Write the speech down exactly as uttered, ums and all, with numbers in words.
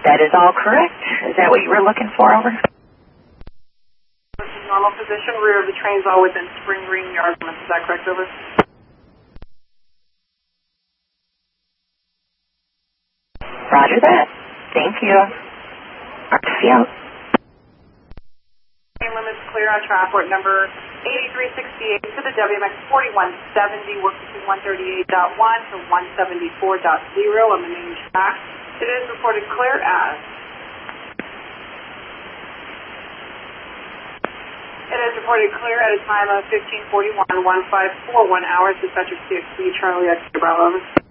That is all correct. Is that what you were looking for, over? This is normal position, rear of the trains all within spring ring yard limits. Is that correct, over? Roger that. Thank you. R T C out. Train limits clear on transport number eighty-three sixty-eight to the W M X forty-one seventy, work between one thirty-eight point one to one seventy-four point zero on the main track. It is reported clear as. It is reported clear at a time of fifteen forty-one, one five four one hours, dispatcher C X B, Charlie X, Bravo.